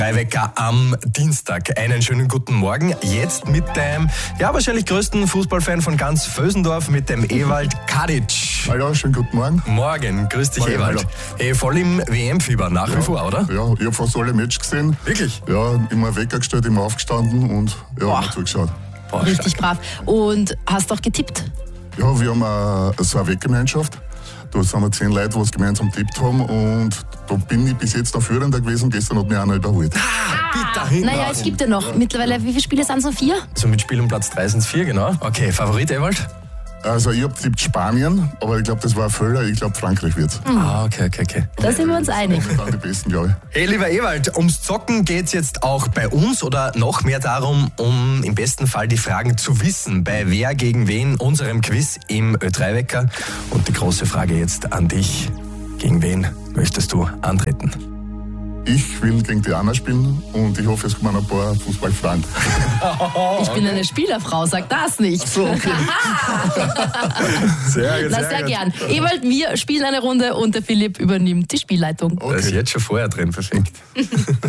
Wecker am Dienstag. Einen schönen guten Morgen. Jetzt mit dem, wahrscheinlich größten Fußballfan von ganz Vösendorf, mit dem Ewald Kadic. Hallo, schönen guten Morgen. Morgen, grüß dich, Morgen, Ewald. hallo. Hey, voll im WM-Fieber, nach wie vor, oder? Ja, ich habe fast alle Matches gesehen. Wirklich? Ja, immer Wecker gestellt, immer aufgestanden und immer zugeschaut. Boah, Richtig stark. brav. Und hast auch getippt? Ja, wir haben so eine Weckgemeinschaft. Da sind wir 10 Leute, die es gemeinsam getippt haben und da bin ich bis jetzt der Führender gewesen. Gestern hat mich einer überholt. Bitte hinten Naja, raus. es gibt ja noch mittlerweile, wie viele Spiele sind es noch? 4? So mit Spiel um Platz 3 sind es 4, genau. Okay, Favorit, Ewald? Also ich habe getippt Spanien, aber ich glaube, das war ein Fehler. Ich glaube, Frankreich wird's. Okay. Da sind wir uns einig. Dann die Besten, glaube ich. Hey, lieber Ewald, ums Zocken geht's jetzt auch bei uns oder noch mehr darum, um im besten Fall die Fragen zu wissen, bei Wer gegen wen, unserem Quiz im Ö3-Wecker. Und die große Frage jetzt an dich, gegen wen möchtest du antreten? Ich will gegen die Anna spielen und ich hoffe, es kommen ein paar Fußballfragen. Ich bin eine Spielerfrau, sag das nicht. So, okay. Sehr gut, Na, sehr gern. Ewald, wir spielen eine Runde und der Philipp übernimmt die Spielleitung. Das ist jetzt schon vorher drin, perfekt.